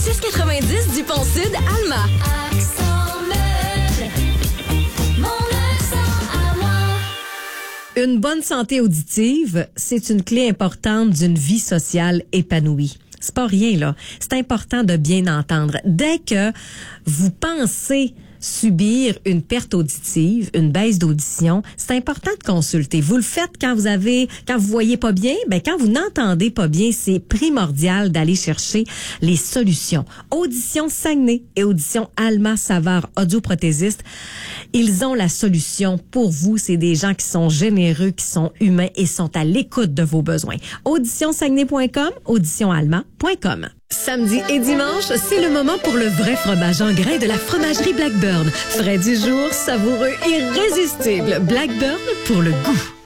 6,90 du Pont-Sud, Alma. Accent meuble, mon accent à moi. Une bonne santé auditive, c'est une clé importante d'une vie sociale épanouie. C'est pas rien, là. C'est important de bien entendre. Dès que vous pensez subir une perte auditive, une baisse d'audition, c'est important de consulter. Vous le faites quand vous voyez pas bien, quand vous n'entendez pas bien, c'est primordial d'aller chercher les solutions. Audition Saguenay et Audition Alma Savard, audioprothésiste, ils ont la solution pour vous. C'est des gens qui sont généreux, qui sont humains et sont à l'écoute de vos besoins. Auditionsaguenay.com, auditionalma.com. Samedi et dimanche, c'est le moment pour le vrai fromage en grains de la fromagerie Blackburn. Frais du jour, savoureux, irrésistible. Blackburn pour le goût.